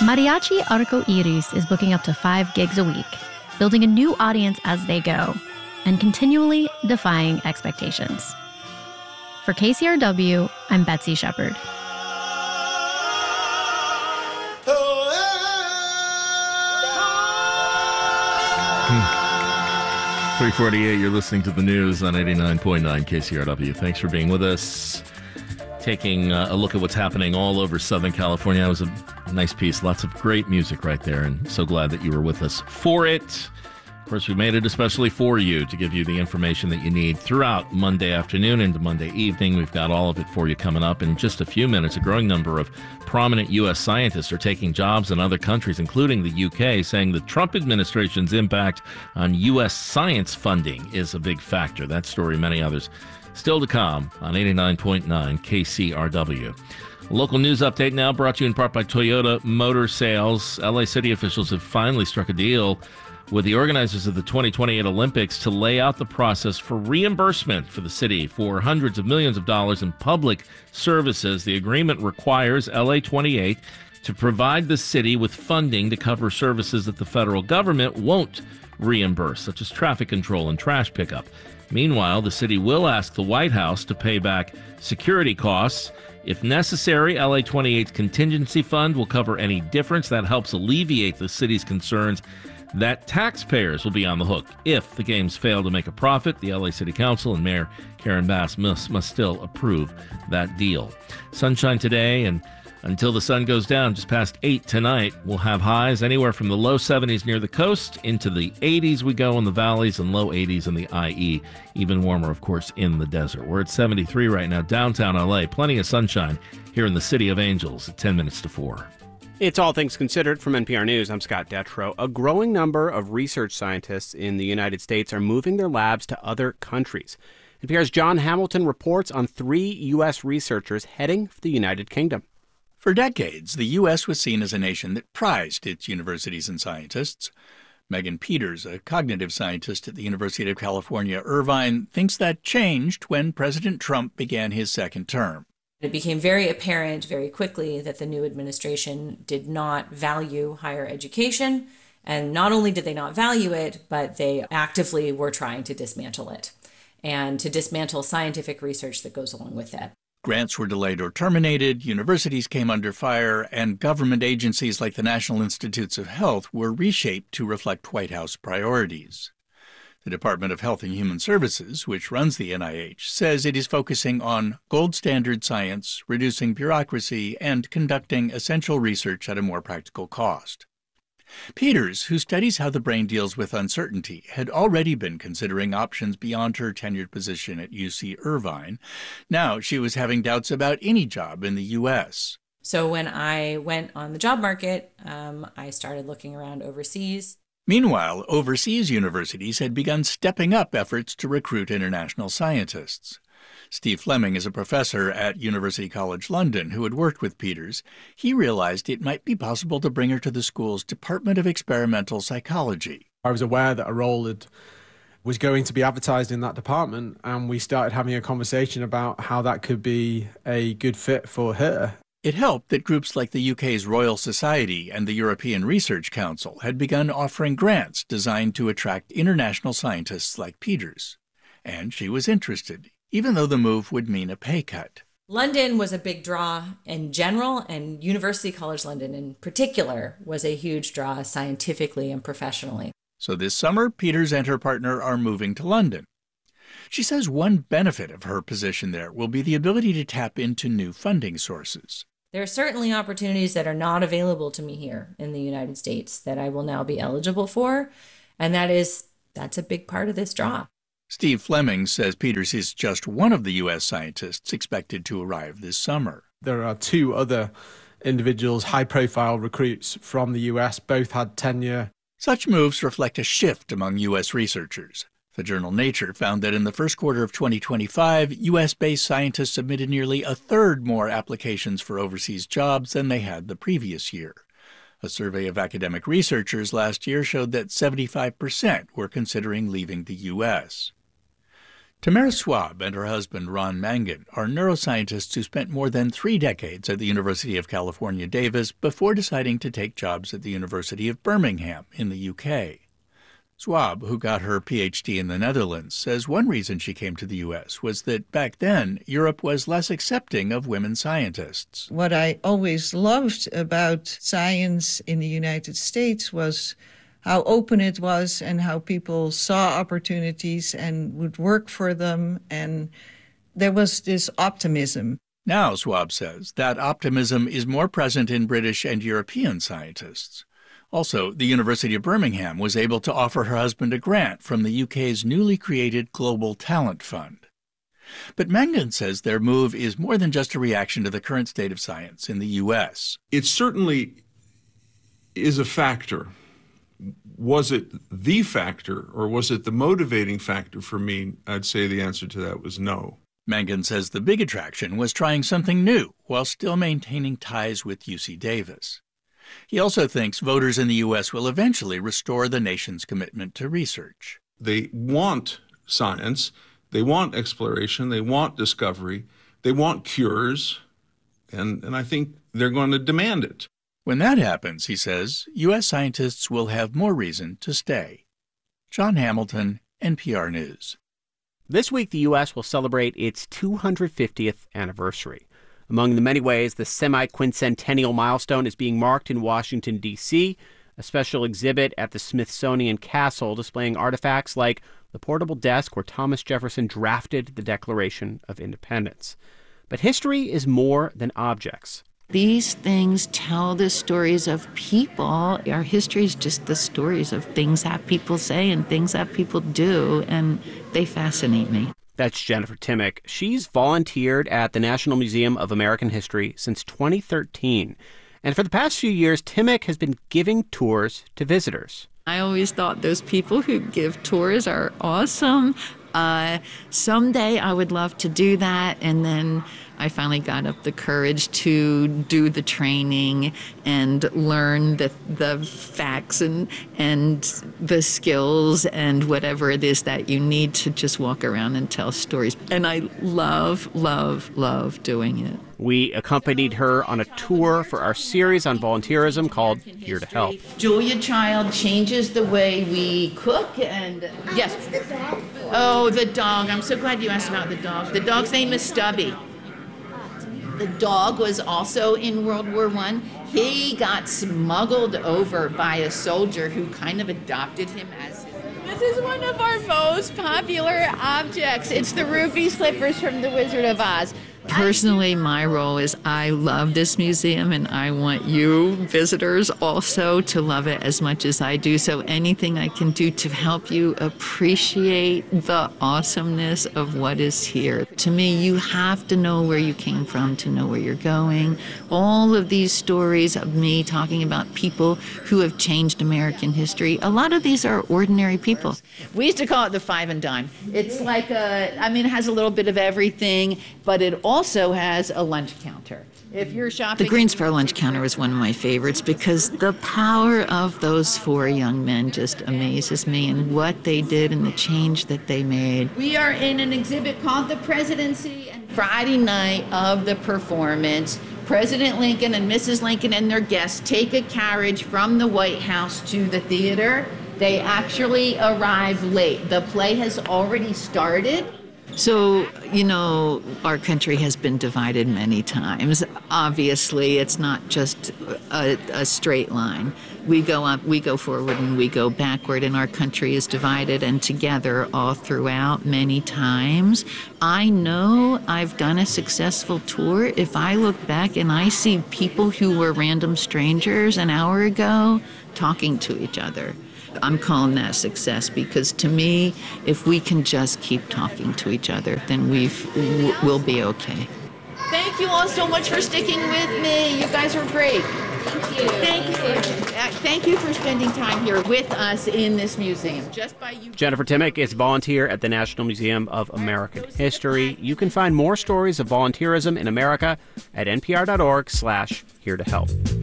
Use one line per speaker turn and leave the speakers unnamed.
Mariachi Arco Iris is booking up to 5 gigs a week, building a new audience as they go, and continually defying expectations. For KCRW, I'm Betsy Shepard.
3:48, you're listening to the news on 89.9 KCRW. Thanks for being with us. Taking a look at what's happening all over Southern California. It was a nice piece. Lots of great music right there, and so glad that you were with us for it. Of course, we made it especially for you to give you the information that you need throughout Monday afternoon into Monday evening. We've got all of it for you coming up in just a few minutes. A growing number of prominent U.S. scientists are taking jobs in other countries, including the U.K., saying the Trump administration's impact on U.S. science funding is a big factor. That story, many others, still to come on 89.9 KCRW. Local news update now brought to you in part by Toyota Motor Sales. LA City officials have finally struck a deal with the organizers of the 2028 Olympics to lay out the process for reimbursement for the city for hundreds of millions of dollars in public services. The agreement requires LA 28 to provide the city with funding to cover services that the federal government won't reimburse, such as traffic control and trash pickup. Meanwhile, the city will ask the White House to pay back security costs. If necessary, LA 28's contingency fund will cover any difference. That helps alleviate the city's concerns that taxpayers will be on the hook if the games fail to make a profit. The LA City Council and Mayor Karen Bass must still approve that deal. Sunshine today, and until the sun goes down just past 8 tonight, we'll have highs anywhere from the low 70s near the coast into the 80s we go in the valleys and low 80s in the IE. Even warmer, of course, in the desert. We're at 73 right now, downtown LA. Plenty of sunshine here in the City of Angels at 10 minutes to 4.
It's All Things Considered from NPR News. I'm Scott Detrow. A growing number of research scientists in the United States are moving their labs to other countries. NPR's John Hamilton reports on 3 U.S. researchers heading for the United Kingdom.
For decades, the U.S. was seen as a nation that prized its universities and scientists. Megan Peters, a cognitive scientist at the University of California, Irvine, thinks that changed when President Trump began his second term.
It became very apparent very quickly that the new administration did not value higher education. And not only did they not value it, but they actively were trying to dismantle it and to dismantle scientific research that goes along with that.
Grants were delayed or terminated, universities came under fire, and government agencies like the National Institutes of Health were reshaped to reflect White House priorities. The Department of Health and Human Services, which runs the NIH, says it is focusing on gold standard science, reducing bureaucracy, and conducting essential research at a more practical cost. Peters, who studies how the brain deals with uncertainty, had already been considering options beyond her tenured position at UC Irvine. Now she was having doubts about any job in the U.S.
So when I went on the job market, I started looking around overseas.
Meanwhile, overseas universities had begun stepping up efforts to recruit international scientists. Steve Fleming is a professor at University College London who had worked with Peters. He realized it might be possible to bring her to the school's Department of Experimental Psychology.
I was aware that a role was going to be advertised in that department, and we started having a conversation about how that could be a good fit for her.
It helped that groups like the UK's Royal Society and the European Research Council had begun offering grants designed to attract international scientists like Peters. And she was interested, even though the move would mean a pay cut.
London was a big draw in general, and University College London in particular was a huge draw scientifically and professionally.
So this summer, Peters and her partner are moving to London. She says one benefit of her position there will be the ability to tap into new funding sources.
There are certainly opportunities that are not available to me here in the United States that I will now be eligible for, and that's a big part of this draw.
Steve Fleming says Peters is just one of the U.S. scientists expected to arrive this summer.
There are 2 other individuals, high-profile recruits from the U.S., both had tenure.
Such moves reflect a shift among U.S. researchers. The journal Nature found that in the first quarter of 2025, U.S.-based scientists submitted nearly a third more applications for overseas jobs than they had the previous year. A survey of academic researchers last year showed that 75% were considering leaving the U.S. Tamara Schwab and her husband Ron Mangan are neuroscientists who spent more than 3 decades at the University of California, Davis before deciding to take jobs at the University of Birmingham in the UK. Schwab, who got her PhD in the Netherlands, says one reason she came to the U.S. was that back then, Europe was less accepting of women scientists.
What I always loved about science in the United States was how open it was and how people saw opportunities and would work for them. And there was this optimism.
Now, Schwab says, that optimism is more present in British and European scientists. Also, the University of Birmingham was able to offer her husband a grant from the UK's newly created Global Talent Fund. But Mangan says their move is more than just a reaction to the current state of science in the U.S.
It certainly is a factor. Was it the factor, or was it the motivating factor for me? I'd say the answer to that was no.
Mangan says the big attraction was trying something new while still maintaining ties with UC Davis. He also thinks voters in the U.S. will eventually restore the nation's commitment to research.
They want science, they want exploration, they want discovery, they want cures, and I think they're going to demand it.
When that happens, he says, U.S. scientists will have more reason to stay. John Hamilton, NPR News.
This week, the U.S. will celebrate its 250th anniversary. Among the many ways the semi-quincentennial milestone is being marked in Washington, D.C., a special exhibit at the Smithsonian Castle displaying artifacts like the portable desk where Thomas Jefferson drafted the Declaration of Independence. But history is more than objects.
These things tell the stories of people. Our history is just the stories of things that people say and things that people do, and they fascinate me.
That's Jennifer Timmick. She's volunteered at the National Museum of American History since 2013. And for the past few years, Timmick has been giving tours to visitors.
I always thought those people who give tours are awesome. Someday I would love to do that, and then I finally got up the courage to do the training and learn the facts and the skills and whatever it is that you need to just walk around and tell stories. And I love, love, love doing it.
We accompanied her on a tour for our series on volunteerism called Here to Help.
Julia Child changes the way we cook and... Yes. Oh, the dog. I'm so glad you asked about the dog. The dog's name is Stubby. The dog was also in World War I. He got smuggled over by a soldier who kind of adopted him as his dog. This is one of our most popular objects. It's the ruby slippers from The Wizard of Oz. Personally, my role is I love this museum, and I want you visitors also to love it as much as I do. So anything I can do to help you appreciate the awesomeness of what is here. To me, you have to know where you came from to know where you're going. All of these stories of me talking about people who have changed American history, a lot of these are ordinary people. We used to call it the five and dime. It's like it has a little bit of everything, but it also has a lunch counter. If you're shopping... The Greensboro lunch counter is one of my favorites because the power of those four young men just amazes me and what they did and the change that they made. We are in an exhibit called The Presidency. And Friday night of the performance, President Lincoln and Mrs. Lincoln and their guests take a carriage from the White House to the theater. They actually arrive late. The play has already started. So, our country has been divided many times. Obviously, it's not just a straight line. We go up, we go forward, and we go backward, and our country is divided and together all throughout many times. I know I've done a successful tour. If I look back and I see people who were random strangers an hour ago talking to each other, I'm calling that success because to me, if we can just keep talking to each other, then we'll be okay. Thank you all so much for sticking with me. You guys are great. Thank you. Thank you for spending time here with us in this museum. Just by you.
Jennifer Timmick is volunteer at the National Museum of American History. You can find more stories of volunteerism in America at npr.org/here to help.